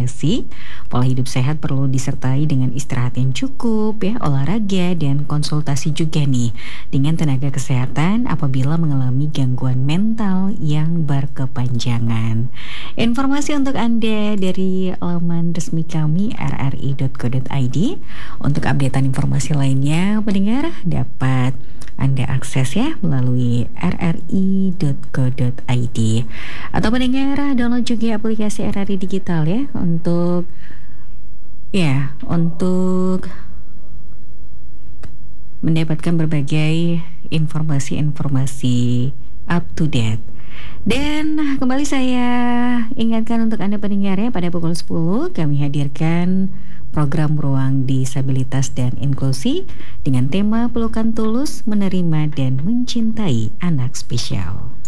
depresi, pola hidup sehat perlu disertai dengan istirahat yang cukup ya, olahraga dan konsultasi juga nih dengan tenaga kesehatan apabila mengalami gangguan mental yang berkepanjangan. Informasi untuk Anda dari laman resmi kami rri.co.id. Untuk updatean informasi lainnya, pendengar dapat Anda akses ya melalui rri.co.id. Atau pendengar download juga aplikasi RRI Digital ya untuk mendapatkan berbagai informasi-informasi up to date. Dan kembali saya ingatkan untuk Anda pendengar ya, pada pukul 10 kami hadirkan program Ruang Disabilitas dan Inklusi dengan tema Pelukan Tulus Menerima dan Mencintai Anak Spesial.